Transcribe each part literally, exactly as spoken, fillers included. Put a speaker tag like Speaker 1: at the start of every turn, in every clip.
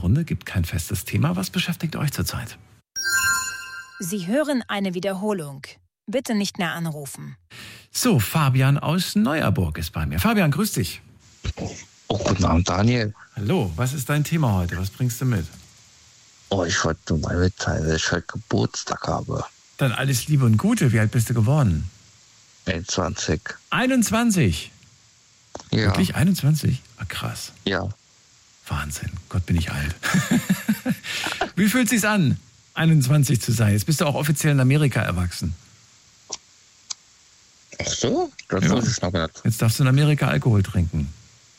Speaker 1: Runde gibt kein festes Thema. Was beschäftigt euch zurzeit?
Speaker 2: Sie hören eine Wiederholung. Bitte nicht mehr anrufen.
Speaker 1: So, Fabian aus Neuerburg ist bei mir. Fabian, grüß dich.
Speaker 3: Oh, guten Abend, Daniel.
Speaker 1: Hallo, was ist dein Thema heute? Was bringst du mit?
Speaker 3: Oh, ich wollte nur mal mitteilen, dass ich heute Geburtstag habe.
Speaker 1: Dann alles Liebe und Gute. Wie alt bist du geworden?
Speaker 3: einundzwanzig.
Speaker 1: einundzwanzig?
Speaker 3: Ja.
Speaker 1: Wirklich einundzwanzig? Ah, krass.
Speaker 3: Ja.
Speaker 1: Wahnsinn. Gott, bin ich alt. Wie fühlt sich's an, einundzwanzig zu sein? Jetzt bist du auch offiziell in Amerika erwachsen.
Speaker 3: Ach so? Das
Speaker 1: Ja.
Speaker 3: wusste ich noch nicht.
Speaker 1: Jetzt darfst du in Amerika Alkohol trinken.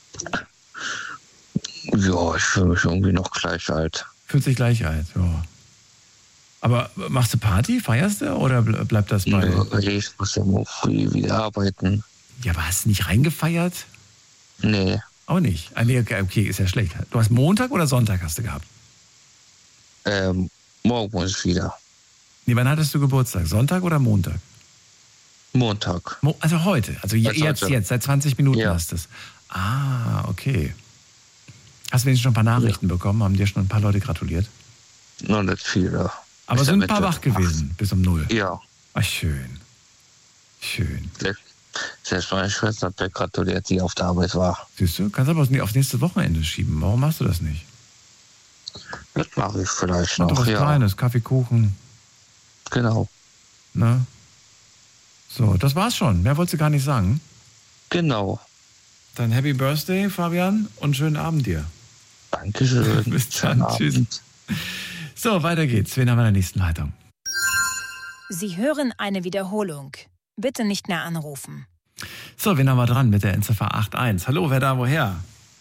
Speaker 3: Ja, ich fühle mich irgendwie noch gleich alt.
Speaker 1: Fühlt sich gleich alt, ja. Aber machst du Party, feierst du oder ble- bleibt das bei...
Speaker 3: Ja, ich muss ja morgen früh wieder arbeiten.
Speaker 1: Ja, aber hast du nicht reingefeiert?
Speaker 3: Nee,
Speaker 1: Auch nicht. Ah, nee, okay, okay, ist ja schlecht. Du hast Montag oder Sonntag hast du gehabt?
Speaker 3: ähm, morgen muss ich wieder.
Speaker 1: Nee, wann hattest du Geburtstag? Sonntag oder Montag?
Speaker 3: Montag.
Speaker 1: Mo- Also heute, also je-
Speaker 3: Also
Speaker 1: jetzt,
Speaker 3: heute.
Speaker 1: jetzt, seit zwanzig Minuten
Speaker 3: Ja.
Speaker 1: hast du es. Ah, okay. Hast du wenigstens schon ein paar Nachrichten bekommen? Haben dir schon ein paar Leute gratuliert?
Speaker 3: Noch nicht viele.
Speaker 1: Aber
Speaker 3: Ist
Speaker 1: sind
Speaker 3: ja
Speaker 1: ein paar
Speaker 3: Mitte.
Speaker 1: wach gewesen, bis um null.
Speaker 3: Ja.
Speaker 1: Ach, schön. Schön.
Speaker 3: Selbst meine Schwester hat mir gratuliert, die auf der Arbeit war.
Speaker 1: Siehst du, kannst aber aufs nächste Wochenende schieben. Warum machst du das nicht?
Speaker 3: Das mache ich vielleicht
Speaker 1: Mach doch
Speaker 3: noch,
Speaker 1: was
Speaker 3: ja.
Speaker 1: Kleines, Kaffee, Kuchen,
Speaker 3: Genau.
Speaker 1: ne? So, das war's schon. Mehr wolltest du gar nicht sagen.
Speaker 3: Genau.
Speaker 1: Dann Happy Birthday, Fabian, und schönen Abend dir.
Speaker 3: Dankeschön.
Speaker 1: Bis dann,
Speaker 3: Schönen
Speaker 1: tschüss.
Speaker 3: Abend.
Speaker 1: So, weiter geht's. Wen haben wir in der nächsten Leitung?
Speaker 2: Sie hören eine Wiederholung. Bitte nicht mehr anrufen.
Speaker 1: So, wen haben wir dran mit der Endziffer acht eins? Hallo, wer da, woher?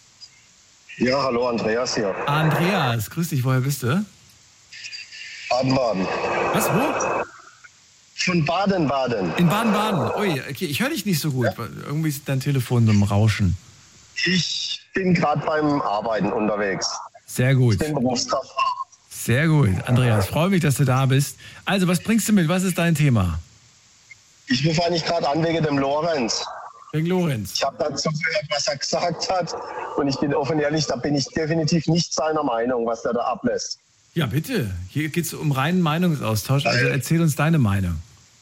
Speaker 4: Ja, hallo, Andreas hier.
Speaker 1: Andreas, grüß dich, woher bist du?
Speaker 4: Baden-Baden.
Speaker 1: Was, wo?
Speaker 4: Von Baden-Baden.
Speaker 1: In Baden-Baden. Ui, okay, ich höre dich nicht so gut. Irgendwie ist dein Telefon so im Rauschen.
Speaker 4: Ich bin gerade beim Arbeiten unterwegs.
Speaker 1: Sehr gut,
Speaker 4: Ich bin Berufskraft.
Speaker 1: sehr gut. Andreas, freue mich, dass du da bist. Also, was bringst du mit? Was ist dein Thema?
Speaker 4: Ich rufe eigentlich gerade an wegen dem Lorenz.
Speaker 1: Wegen Lorenz.
Speaker 4: Ich habe dazu gehört, was er gesagt hat. Und ich bin offen ehrlich, da bin ich definitiv nicht seiner Meinung, was er da ablässt.
Speaker 1: Ja, bitte. Hier geht es um reinen Meinungsaustausch. Also erzähl uns deine Meinung.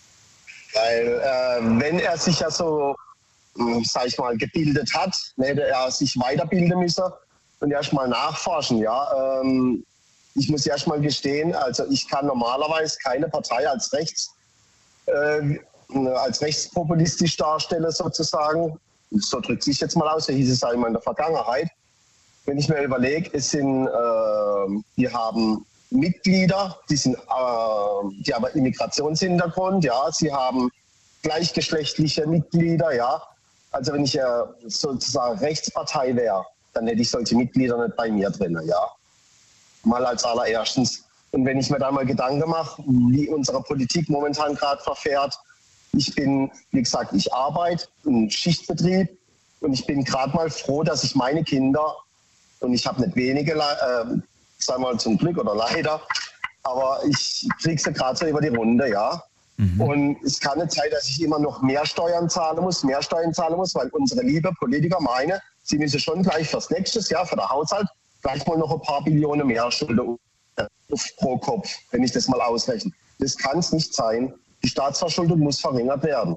Speaker 4: Weil äh, wenn er sich ja so, mh, sag ich mal, gebildet hat, dann hätte er sich weiterbilden müssen und erst mal nachforschen. Ja? Ähm, ich muss erst mal gestehen, also ich kann normalerweise keine Partei als rechts, äh, als rechtspopulistisch darstellen sozusagen. So drückt sich jetzt mal aus, so hieß es einmal in der Vergangenheit. Wenn ich mir überlege, es sind, äh, wir haben Mitglieder, die, sind, äh, die haben Immigrationshintergrund, ja, sie haben gleichgeschlechtliche Mitglieder, ja. Also wenn ich äh, sozusagen Rechtspartei wäre, dann hätte ich solche Mitglieder nicht bei mir drin, ja. Mal als allererstens. Und wenn ich mir da mal Gedanken mache, wie unsere Politik momentan gerade verfährt, ich bin, wie gesagt, ich arbeite im Schichtbetrieb und ich bin gerade mal froh, dass ich meine Kinder, und ich habe nicht wenige, äh, sagen wir mal zum Glück oder leider, aber ich kriege sie gerade so über die Runde, ja. Mhm. Und es kann nicht sein, dass ich immer noch mehr Steuern zahlen muss, mehr Steuern zahlen muss, weil unsere liebe Politiker meinen, sie müssen schon gleich fürs nächste Jahr, für den Haushalt, gleich mal noch ein paar Billionen mehr Schulden pro Kopf, wenn ich das mal ausrechne. Das kann es nicht sein. Die Staatsverschuldung muss verringert werden.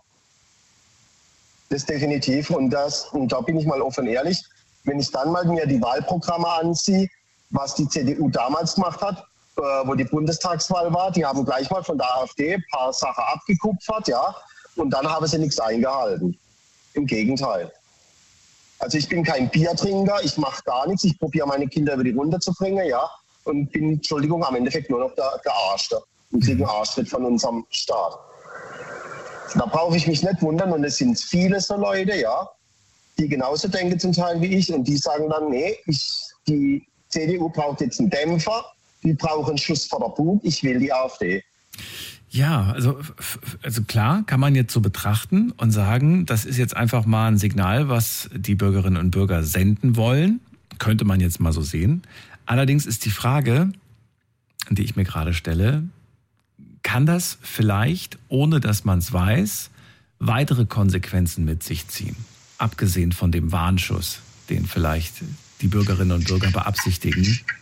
Speaker 4: Das definitiv. Und, das, und da bin ich mal offen ehrlich, wenn ich dann mal mir die Wahlprogramme anziehe, was die C D U damals gemacht hat, äh, wo die Bundestagswahl war, die haben gleich mal von der AfD ein paar Sachen abgekupfert, ja, und dann haben sie nichts eingehalten. Im Gegenteil. Also ich bin kein Biertrinker, ich mache gar nichts, ich probiere meine Kinder über die Runde zu bringen, ja, und bin, Entschuldigung, am Endeffekt nur noch der, der Arschte und kriege einen Arschtritt von unserem Staat. Da brauche ich mich nicht wundern, und es sind viele so Leute, ja, die genauso denken zum Teil wie ich, und die sagen dann, nee, ich, die C D U braucht jetzt einen Dämpfer, die brauchen einen Schuss vor der Bug, ich will die AfD.
Speaker 1: Ja, also, also klar, kann man jetzt so betrachten und sagen, das ist jetzt einfach mal ein Signal, was die Bürgerinnen und Bürger senden wollen. Könnte man jetzt mal so sehen. Allerdings ist die Frage, die ich mir gerade stelle, kann das vielleicht, ohne dass man es weiß, weitere Konsequenzen mit sich ziehen? Abgesehen von dem Warnschuss, den vielleicht die Bürgerinnen und Bürger beabsichtigen,